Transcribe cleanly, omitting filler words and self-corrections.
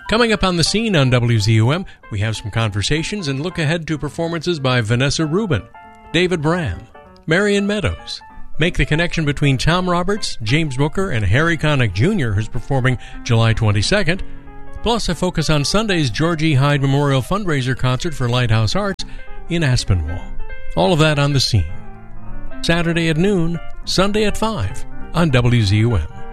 Coming up on The Scene on WZUM, we have some conversations and look ahead to performances by Vanessa Rubin, David Bram, Marion Meadows. Make the connection between Tom Roberts, James Booker, and Harry Connick Jr., who's performing July 22nd. Plus, a focus on Sunday's George E. Hyde Memorial Fundraiser Concert for Lighthouse Arts in Aspinwall. All of that on The Scene. Saturday at noon, Sunday at 5 on WZUM.